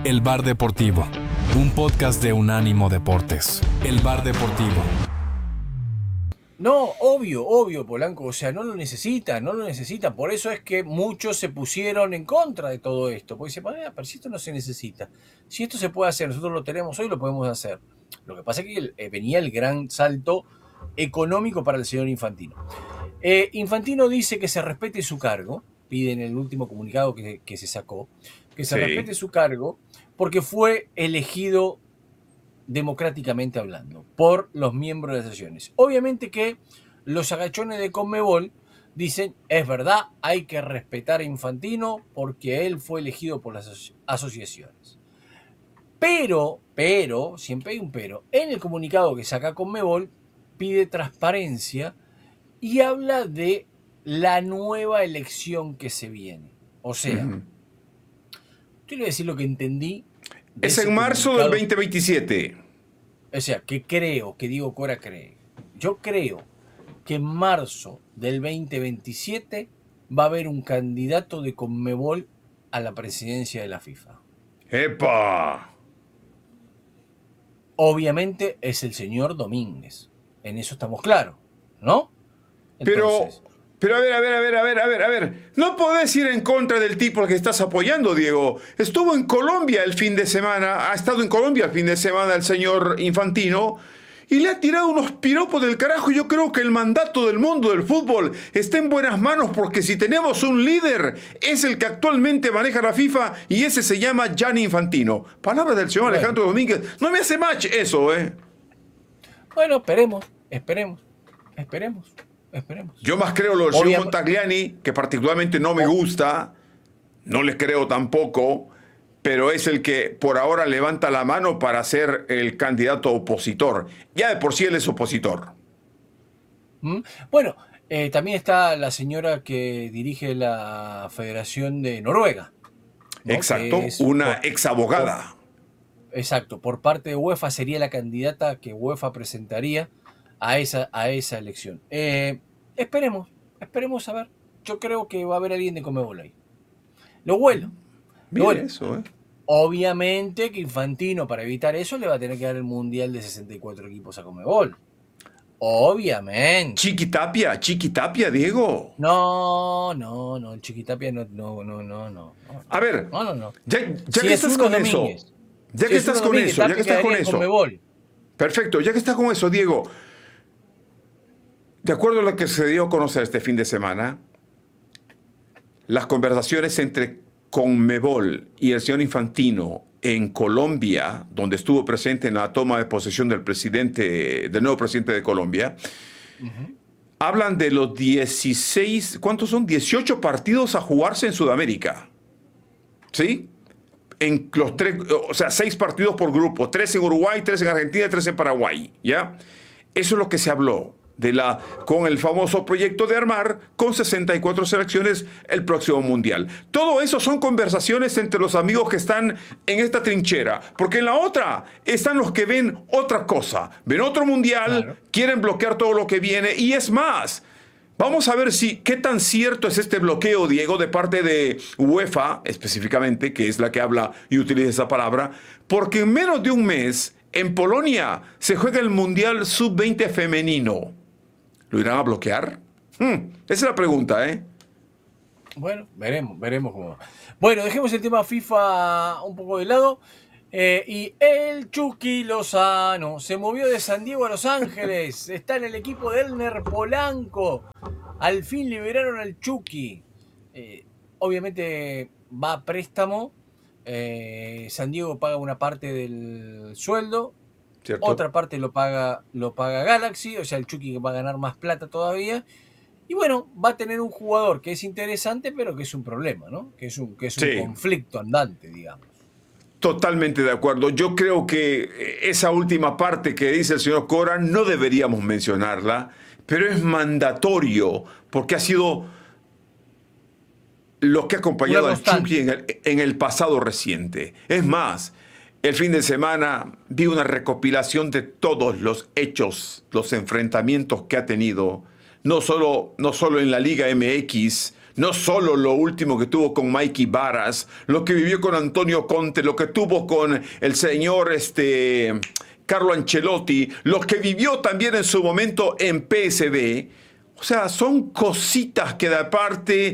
El Bar Deportivo, un podcast de Unánimo Deportes. El Bar Deportivo. No, obvio, Polanco, o sea, no lo necesita. Por eso es que muchos se pusieron en contra de todo esto. Porque dicen, pero si esto no se necesita, si esto se puede hacer, nosotros lo tenemos hoy, lo podemos hacer. Lo que pasa es que venía el gran salto económico para el señor Infantino. Infantino dice que se respete su cargo, pide en el último comunicado que se sacó, que se respete su cargo porque fue elegido democráticamente hablando por los miembros de las sesiones. Obviamente que los agachones de Conmebol dicen, es verdad, hay que respetar a Infantino porque él fue elegido por las asociaciones. Pero, siempre hay un pero, en el comunicado que saca Conmebol pide transparencia y habla de la nueva elección que se viene. O sea, yo le voy a decir lo que entendí. Es en marzo del 2027. O sea, que Diego Cora cree. Yo creo que en marzo del 2027 va a haber un candidato de Conmebol a la presidencia de la FIFA. ¡Epa! Obviamente es el señor Domínguez. En eso estamos claros, ¿no? Entonces, pero a ver. No podés ir en contra del tipo al que estás apoyando, Diego. Estuvo en Colombia el fin de semana, ha estado en Colombia el fin de semana el señor Infantino y le ha tirado unos piropos del carajo. Yo creo que el mandato del mundo del fútbol está en buenas manos porque si tenemos un líder es el que actualmente maneja la FIFA y ese se llama Gianni Infantino. Palabras del señor Alejandro Domínguez. No me hace match eso, ¿eh? Bueno, esperemos. Yo más creo lo del señor Montagliani, que particularmente no me gusta, no le creo tampoco, pero es el que por ahora levanta la mano para ser el candidato opositor. Ya de por sí él es opositor. Bueno, también está la señora que dirige la Federación de Noruega, ¿no? Exacto, una ex abogada. Exacto, por parte de UEFA sería la candidata que UEFA presentaría a esa elección. Esperemos a ver. Yo creo que va a haber alguien de Conmebol ahí. Lo huelo. Eso, ¿eh? Obviamente que Infantino, para evitar eso, le va a tener que dar el Mundial de 64 equipos a Conmebol. Obviamente. Chiquitapia, Diego. No, el Chiquitapia no. A ver, No. Ya que estás con eso. Ya que estás con eso. Perfecto, ya que estás con eso, Diego. De acuerdo a lo que se dio a conocer este fin de semana, las conversaciones entre Conmebol y el señor Infantino en Colombia, donde estuvo presente en la toma de posesión del nuevo presidente de Colombia, hablan de los 16, ¿cuántos son? 18 partidos a jugarse en Sudamérica. ¿Sí? En los 6 partidos por grupo, 3 en Uruguay, 3 en Argentina y 3 en Paraguay, ¿ya? Eso es lo que se habló con el famoso proyecto de armar con 64 selecciones el próximo Mundial. Todo eso son conversaciones entre los amigos que están en esta trinchera, porque en la otra están los que ven otra cosa, ven otro Mundial, claro. Quieren bloquear todo lo que viene y es más. Vamos a ver qué tan cierto es este bloqueo, Diego, de parte de UEFA, específicamente, que es la que habla y utiliza esa palabra, porque en menos de un mes, en Polonia, se juega el Mundial Sub-20 femenino. ¿Lo irán a bloquear? Esa es la pregunta, ¿eh? Bueno, veremos cómo va. Bueno, dejemos el tema FIFA un poco de lado. Y el Chucky Lozano se movió de San Diego a Los Ángeles. Está en el equipo de Elner Polanco. Al fin liberaron al Chucky. Obviamente va a préstamo. San Diego paga una parte del sueldo. ¿Cierto? Otra parte lo paga Galaxy. O sea, el Chucky va a ganar más plata todavía. Y bueno, va a tener un jugador que es interesante, pero que es un problema, ¿no? Que es un conflicto andante, digamos. Totalmente de acuerdo. Yo creo que esa última parte que dice el señor Cora no deberíamos mencionarla, pero es mandatorio porque ha sido lo que ha acompañado al Chucky en el pasado reciente. Es más, el fin de semana vi una recopilación de todos los hechos, los enfrentamientos que ha tenido, no solo en la Liga MX, No solo lo último que tuvo con Mikey Varas, lo que vivió con Antonio Conte, lo que tuvo con el señor Carlo Ancelotti, lo que vivió también en su momento en PSV. O sea, son cositas que de aparte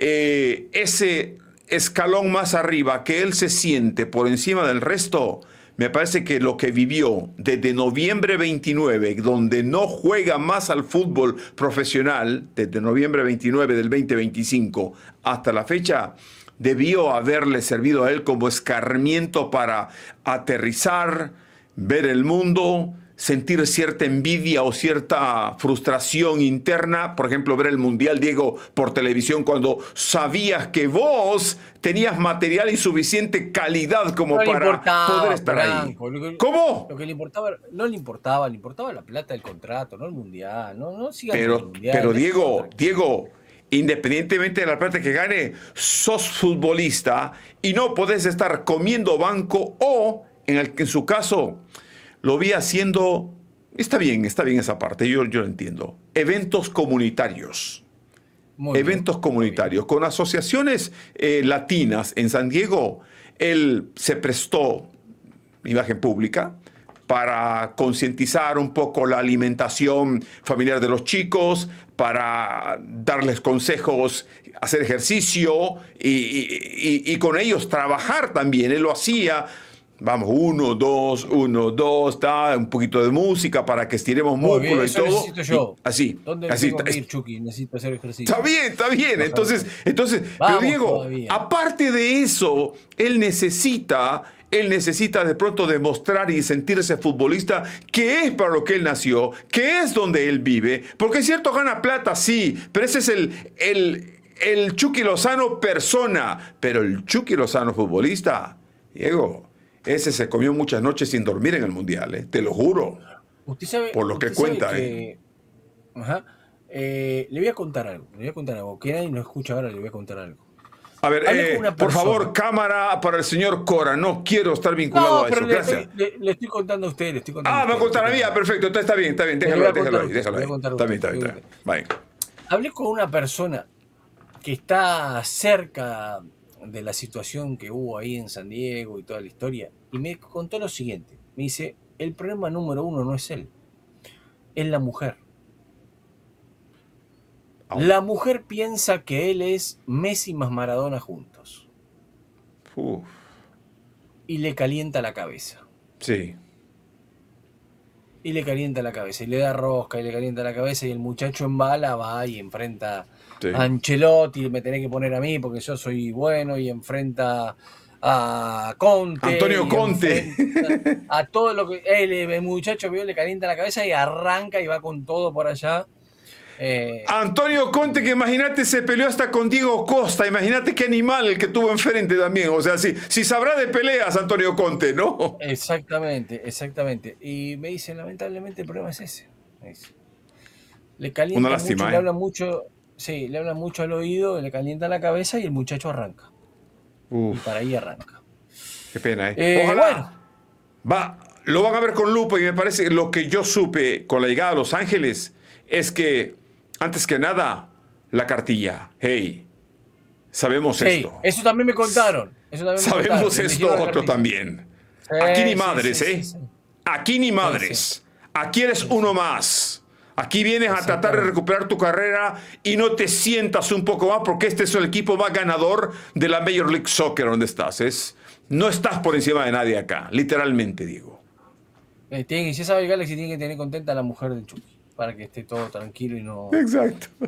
ese escalón más arriba que él se siente por encima del resto. Me parece que lo que vivió desde noviembre 29, donde no juega más al fútbol profesional, desde noviembre 29 del 2025 hasta la fecha, debió haberle servido a él como escarmiento para aterrizar, ver el mundo, sentir cierta envidia o cierta frustración interna. Por ejemplo, ver el Mundial, Diego, por televisión, cuando sabías que vos tenías material y suficiente calidad como No le para importaba, poder estar Blanco. ahí. ¿Cómo? Lo que le importaba, no le importaba, le importaba la plata del contrato, no el mundial. No sigan con el mundial. Pero Diego, independientemente de la plata que gane, sos futbolista y no podés estar comiendo banco o, en su caso, lo vi haciendo, está bien esa parte, yo lo entiendo. Eventos comunitarios. Eventos comunitarios. Con asociaciones latinas en San Diego, él se prestó, imagen pública, para concientizar un poco la alimentación familiar de los chicos, para darles consejos, hacer ejercicio y con ellos trabajar también. Él lo hacía. Vamos, 1, 2, un poquito de música para que estiremos músculo y todo. Necesito yo. Así. ¿Dónde así. tengo que ir, Chucky? Necesito hacer ejercicio. Está bien. Entonces, pero Vamos Diego, todavía. aparte de eso, él necesita de pronto demostrar y sentirse futbolista, que es para lo que él nació, que es donde él vive. Porque es cierto, gana plata, sí, pero ese es el Chucky Lozano persona. Pero el Chucky Lozano futbolista, Diego, ese se comió muchas noches sin dormir en el Mundial, te lo juro. Usted sabe, por lo que cuenta. Ajá. Le voy a contar algo. Que nadie nos escucha ahora, le voy a contar algo. A ver, Hablé con una por persona. favor, cámara para el señor Cora. No quiero estar vinculado a eso. Gracias. Le estoy contando a usted. Me va a contar a mí. Perfecto. Entonces está bien. Déjalo ahí. Está bien. Vale. Hablé con una persona que está cerca de la situación que hubo ahí en San Diego y toda la historia, y me contó lo siguiente. Me dice, el problema número uno no es él, es la mujer. La mujer piensa que él es Messi más Maradona juntos. Uf. Y le calienta la cabeza. Sí. Y le calienta la cabeza, y le da rosca, y le calienta la cabeza, y el muchacho en bala va y enfrenta a Ancelotti, me tenés que poner a mí porque yo soy bueno, y enfrenta a Conte. Antonio Conte. A todo lo que el muchacho vio, le calienta la cabeza y arranca y va con todo por allá. Antonio Conte, que imagínate, se peleó hasta con Diego Costa. Imagínate qué animal el que tuvo enfrente también. O sea, si sabrá de peleas Antonio Conte, ¿no? Exactamente. Y me dice, lamentablemente el problema es ese. Le calienta una lástima, mucho, le habla mucho al oído, le calienta la cabeza y el muchacho arranca. Uf. Y para ahí arranca. Qué pena, Ojalá. Bueno. Lo van a ver con lupa, y me parece que lo que yo supe con la llegada a Los Ángeles es que, antes que nada, la cartilla. Hey, sabemos esto. Eso también me contaron. Sabemos esto otro también. Aquí ni madres, Aquí ni madres. Aquí eres uno más. Aquí vienes a tratar de recuperar tu carrera y no te sientas un poco más, porque este es el equipo más ganador de la Major League Soccer donde estás. No estás por encima de nadie acá, literalmente, Diego. Si sabe el Galaxy, tiene que tener contenta a la mujer del Chucky, para que esté todo tranquilo y no... Exacto.